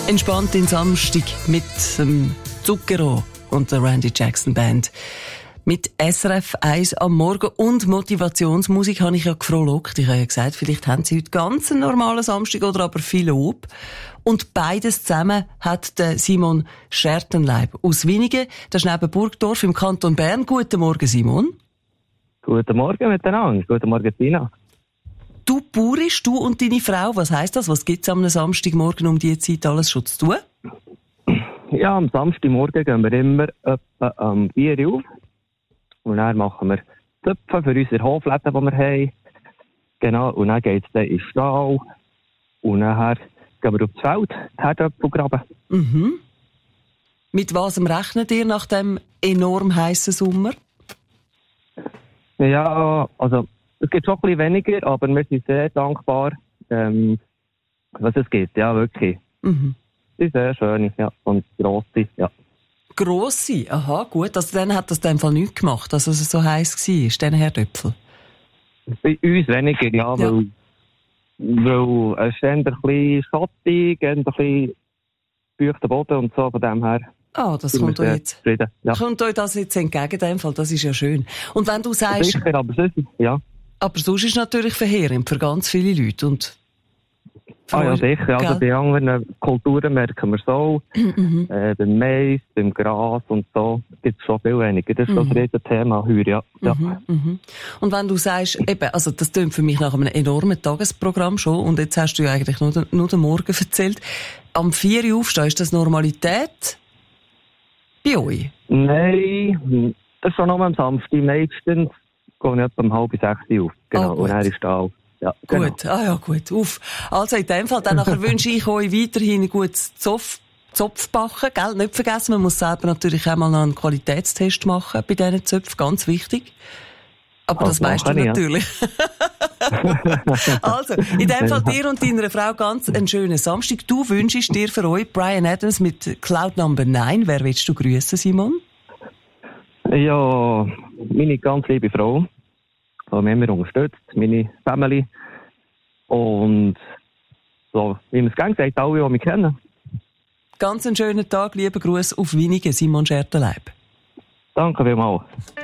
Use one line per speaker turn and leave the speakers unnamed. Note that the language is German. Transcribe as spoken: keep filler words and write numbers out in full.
Entspannt in Samstag mit dem Zucchero und der Randy Jackson Band. Mit S R F eins am Morgen und Motivationsmusik habe ich ja gefrohlockt. Ich habe ja gesagt, vielleicht haben Sie heute ganz einen normalen Samstag oder aber viel Lob. Und beides zusammen hat der Simon Schertenleib aus Winigen. Das ist neben Burgdorf im Kanton Bern. Guten Morgen, Simon.
Guten Morgen miteinander. Guten Morgen, Tina.
Du bauerst, du und deine Frau. Was heisst das? Was gibt es am Samstagmorgen um diese Zeit alles schon zu tun?
Ja, am Samstagmorgen gehen wir immer etwa am vier Uhr auf. Und dann machen wir Töpfe für unsere Hofläden, die wir haben. Genau, und dann geht es dann in den Stall. Und nachher gehen wir aufs Feld, die Herdöpfel graben.
Mhm. Mit was rechnet ihr nach dem enorm heissen Sommer?
Ja, also es gibt schon ein bisschen weniger, aber wir sind sehr dankbar, ähm, was es gibt. Ja, wirklich.
Mhm.
Sie sind sehr schön, ja, und grosse, ja.
Grosse? Aha, gut. Also dann hat das in dem Fall nichts gemacht, dass es so heiß war, diesen Herdöpfel?
Bei uns weniger, ja,
Ja.
weil, weil es ist eher ein bisschen schattig, eher ein bisschen feuchter Boden und so, von dem her.
Ah, das
sind wir
kommt euch
sehr
jetzt,
zufrieden, ja.
kommt euch das jetzt entgegen, in dem Fall. Das ist ja schön. Und wenn du sagst,
Sicher, aber sonst, ja.
aber sonst ist es natürlich verheerend für ganz viele Leute. Und für
Ah ja,
euch,
sicher. Also
gell?
bei anderen Kulturen merken wir so.
Mhm.
Äh, beim Mais, beim Gras und so gibt es schon viel weniger. Das ist das dritte Thema heute, ja. ja.
Mhm, mhm. Und wenn du sagst, eben, also das klingt für mich nach einem enormen Tagesprogramm schon, und jetzt hast du ja eigentlich nur den, nur den Morgen erzählt. Am vier Uhr aufstehen, ist das Normalität bei euch?
Nein, das ist schon noch am Samstag. Meistens gehe ich etwa um halb sechs auf. Genau,
Ah, gut.
und er ist da. Ja, genau.
Gut, ah ja, gut, auf. Also in dem Fall, dann nachher wünsche ich euch weiterhin ein gutes Zopf, Zopfbacken, gell? Nicht vergessen, man muss selber natürlich auch mal noch einen Qualitätstest machen bei diesen Zöpfen, ganz wichtig. Aber
Ah,
das weißt du
mache ich, ja.
natürlich. Also, in dem Fall dir und deiner Frau ganz einen schönen Samstag. Du wünschst dir für euch Bryan Adams mit Cloud Number neun. Wer willst du grüßen, Simon?
Ja, meine ganz liebe Frau, die mich immer unterstützt, meine Family. Und so, wie man es gerne sagt, alle, die mich kennen.
Ganz einen schönen Tag, lieber Gruß auf Winigen, Simon Schertenleib.
Danke vielmals.